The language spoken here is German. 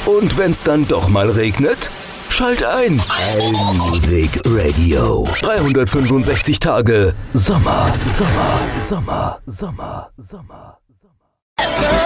Und wenn's dann doch mal regnet? Schalt ein. Allmusic Radio. 365 Tage Sommer, Sommer, Sommer, Sommer, Sommer, Sommer.